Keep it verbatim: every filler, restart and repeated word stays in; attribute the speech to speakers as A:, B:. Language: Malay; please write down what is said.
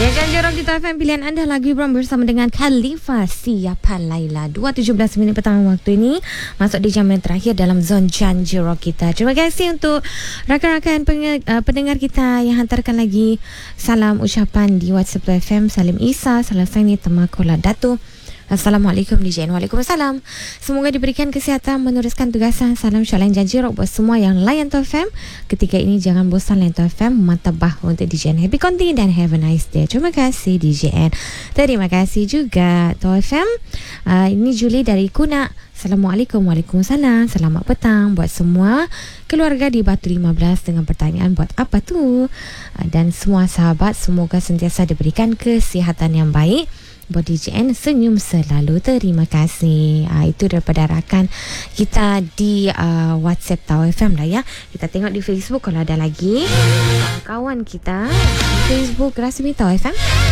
A: Ya, Janji Rock Kita F M, pilihan anda lagu Ibrahim bersama dengan Khalifa Siapa Laila. Dua tujuh belas minit petang waktu ini, masuk di jam yang terakhir dalam zon Janji Rock Kita. Terima kasih untuk rakan-rakan peng- uh, pendengar kita yang hantarkan lagi salam ucapan di WhatsApp F M. Salim Isa, Salah Saini, Temakola Datu. Assalamualaikum D J N. Waalaikumsalam. Semoga diberikan kesihatan meneruskan tugasan. Salam Syalain Janji Rock buat semua yang layan Tu F M. Ketika ini jangan bosan layan Tu F M. Mantabah untuk D J N. Happy continue dan have a nice day. Terima kasih D J N. Terima kasih juga Tu F M. Uh, ini Julie dari Kuna. Assalamualaikum. Waalaikumsalam. Selamat petang buat semua keluarga di Batu lima belas dengan pertanyaan buat apa tu. Uh, dan semua sahabat semoga sentiasa diberikan kesihatan yang baik. Buat D J N senyum selalu. Terima kasih. uh, Itu daripada rakan kita di uh, WhatsApp Tau F M lah ya. Kita tengok di Facebook kalau ada lagi kawan kita di Facebook rasmi Tau F M.